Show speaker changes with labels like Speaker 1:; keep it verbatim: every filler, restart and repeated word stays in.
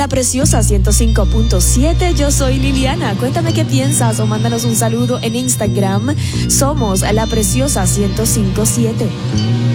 Speaker 1: La Preciosa ciento cinco punto siete. Yo soy Liliana. Cuéntame qué piensas o mándanos un saludo en Instagram. Somos La Preciosa ciento cinco punto siete.